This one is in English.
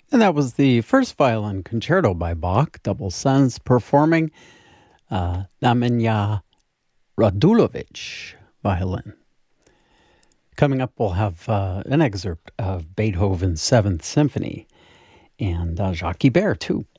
And that was the first violin concerto by Bach, Double Sons, performing Nemanja Radulović violin. Coming up, we'll have an excerpt of Beethoven's Seventh Symphony and Jacques Ibert, too.